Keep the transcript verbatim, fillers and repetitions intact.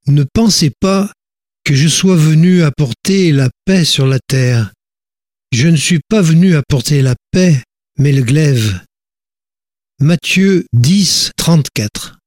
Ne pensez pas que je sois venu apporter la paix sur la terre. Je ne suis pas venu apporter la paix, mais le glaive. Matthieu dix, trente-quatre.